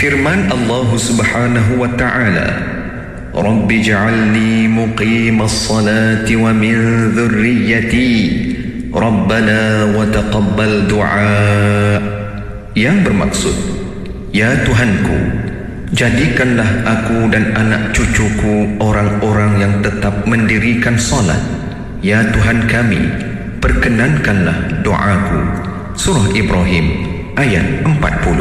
Firman Allah Subhanahu wa ta'ala, Rabbi ja'alni muqimas salati wa min dhurriyyati Rabbana wa taqabbal du'a. Yang bermaksud, ya Tuhanku, jadikanlah aku dan anak cucuku orang-orang yang tetap mendirikan salat. Ya Tuhan kami, perkenankanlah doaku. Surah Ibrahim ayat 40.